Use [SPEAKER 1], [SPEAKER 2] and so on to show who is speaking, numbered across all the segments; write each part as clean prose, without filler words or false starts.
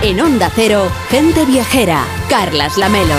[SPEAKER 1] En Onda Cero, Gente Viajera, Carlas Lamelo.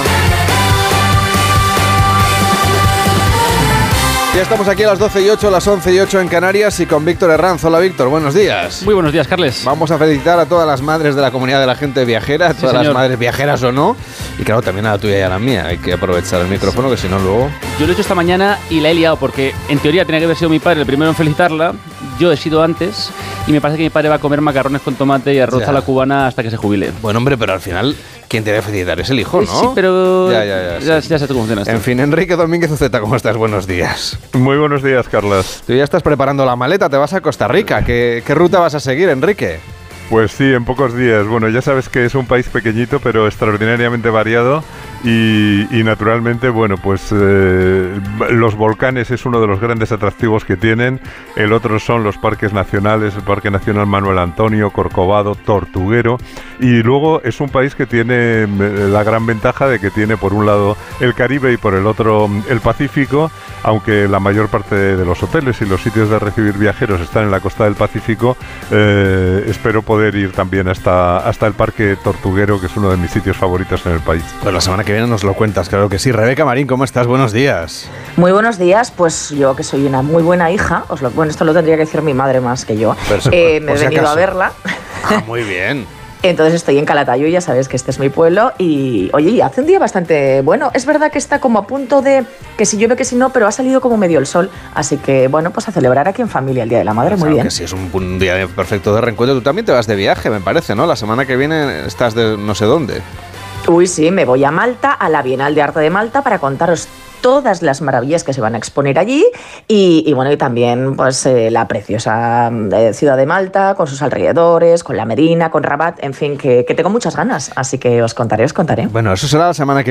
[SPEAKER 2] Ya estamos aquí a las 12:08, las 11:08 en Canarias y con Víctor Herranz. Hola Víctor, buenos días.
[SPEAKER 3] Muy buenos días, Carles.
[SPEAKER 2] Vamos a felicitar a todas las madres de la comunidad de la gente viajera, todas las madres viajeras o no, y claro, también a la tuya y a la mía. Hay que aprovechar el micrófono, que si no luego...
[SPEAKER 3] Yo lo he hecho esta mañana y la he liado porque en teoría tenía que haber sido mi padre el primero en felicitarla. Yo he sido antes y me parece que mi padre va a comer macarrones con tomate y arroz a la cubana hasta que se jubile.
[SPEAKER 2] Bueno, hombre, pero al final quien te debe felicitar es el hijo, ¿no?
[SPEAKER 3] Sí, pero
[SPEAKER 2] Ya
[SPEAKER 3] sé cómo funciona esto.
[SPEAKER 2] En fin, Enrique Domínguez Uceta, ¿cómo estás? Buenos días.
[SPEAKER 4] Muy buenos días, Carlas.
[SPEAKER 2] Tú ya estás preparando la maleta, te vas a Costa Rica. ¿Qué ruta vas a seguir, Enrique?
[SPEAKER 4] Pues sí, en pocos días. Bueno, ya sabes que es un país pequeñito, pero extraordinariamente variado y naturalmente, bueno, pues los volcanes es uno de los grandes atractivos que tienen. El otro son los parques nacionales, el Parque Nacional Manuel Antonio, Corcovado, Tortuguero. Y luego es un país que tiene la gran ventaja de que tiene por un lado el Caribe y por el otro el Pacífico, aunque la mayor parte de los hoteles y los sitios de recibir viajeros están en la costa del Pacífico. Espero poder ir también hasta el Parque Tortuguero, que es uno de mis sitios favoritos en el país.
[SPEAKER 2] Pues la semana que viene nos lo cuentas, claro que sí. Rebeca Marín, ¿cómo estás? Buenos días.
[SPEAKER 5] Muy buenos días, pues yo que soy una muy buena hija, bueno, esto lo tendría que decir mi madre más que yo, me he venido a verla.
[SPEAKER 2] Ah, muy bien.
[SPEAKER 5] Entonces estoy en Calatayud, ya sabes que este es mi pueblo y, oye, hace un día bastante bueno. Es verdad que está como a punto de que si llueve, que si no, pero ha salido como medio el sol. Así que, bueno, pues a celebrar aquí en familia el Día de la Madre, muy bien.
[SPEAKER 2] Que sí, es un día perfecto de reencuentro. Tú también te vas de viaje, me parece, ¿no? La semana que viene estás de no sé dónde.
[SPEAKER 5] Uy, sí, me voy a Malta, a la Bienal de Arte de Malta, para contaros todas las maravillas que se van a exponer allí y bueno, y también pues la preciosa ciudad de Malta con sus alrededores, con la Medina, con Rabat, en fin, que tengo muchas ganas, así que os contaré.
[SPEAKER 2] Bueno, eso será la semana que